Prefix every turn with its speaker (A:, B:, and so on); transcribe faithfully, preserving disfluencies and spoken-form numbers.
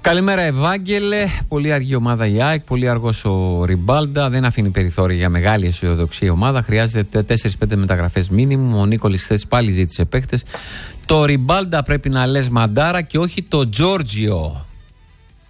A: Καλημέρα, Ευάγγελε. Πολύ αργή ομάδα η ΑΕΚ, πολύ αργός ο Ριμπάλντα. Δεν αφήνει περιθώρια για μεγάλη αισιοδοξία η ομάδα. Χρειάζεται τέσσερις πέντε μεταγραφές μίνιμουμ. Ο Νίκολης χθες πάλι ζήτησε παίχτες. Το Ριμπάλντα πρέπει να λες μαντάρα και όχι το Τζόρτζιο.